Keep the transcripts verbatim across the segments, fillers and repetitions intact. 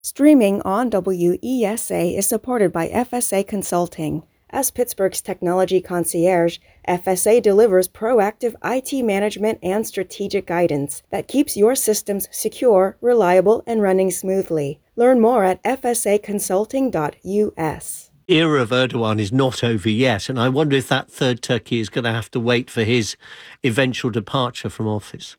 Streaming on W E S A is supported by F S A Consulting. As Pittsburgh's technology concierge, F S A delivers proactive I T management and strategic guidance that keeps your systems secure, reliable, and running smoothly. Learn more at f s a consulting dot u s. Era of Erdogan is not over yet, and I wonder if that third Turkey is going to have to wait for his eventual departure from office.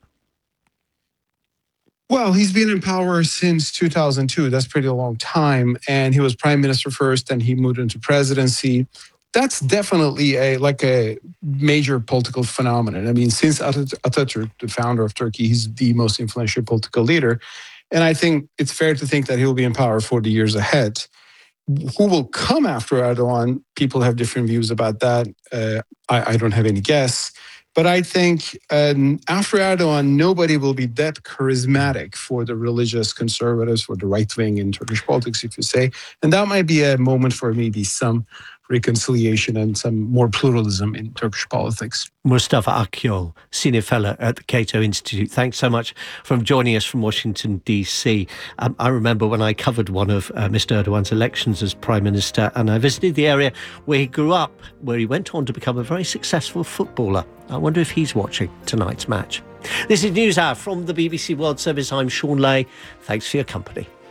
Well, he's been in power since two thousand two. That's pretty a long time. And he was prime minister first, and he moved into presidency. That's definitely a like a major political phenomenon. I mean, since Atatürk, the founder of Turkey, he's the most influential political leader. And I think it's fair to think that he'll be in power for the years ahead. Who will come after Erdogan? People have different views about that. Uh, I, I don't have any guess. But I think um, after Erdogan, nobody will be that charismatic for the religious conservatives, for the right wing in Turkish politics, if you say. And that might be a moment for maybe some reconciliation and some more pluralism in Turkish politics. Mustafa Akyol, Senior Fellow at the Cato Institute, thanks so much for joining us from Washington, D C. Um, I remember when I covered one of uh, Mister Erdogan's elections as Prime Minister, and I visited the area where he grew up, where he went on to become a very successful footballer. I wonder if he's watching tonight's match. This is NewsHour from the B B C World Service. I'm Sean Lay. Thanks for your company.